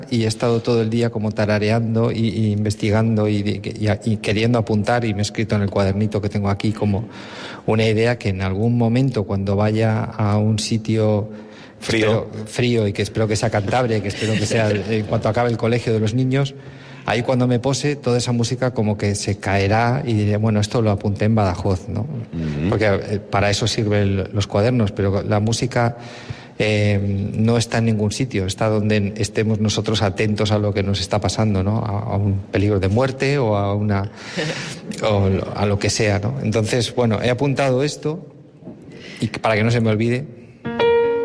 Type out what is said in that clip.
y he estado todo el día como tarareando y investigando y queriendo apuntar, y me he escrito en el cuadernito que tengo aquí como una idea que en algún momento, cuando vaya a un sitio frío, y que espero que sea Cantabria, y que espero que sea en cuanto acabe el colegio de los niños, ahí cuando me pose toda esa música como que se caerá y diré, bueno, esto lo apunté en Badajoz, ¿no? Porque para eso sirven los cuadernos, pero la música no está en ningún sitio, está donde estemos nosotros atentos a lo que nos está pasando, ¿no? A un peligro de muerte o a o a lo que sea, ¿no? Entonces, bueno, he apuntado esto y para que no se me olvide.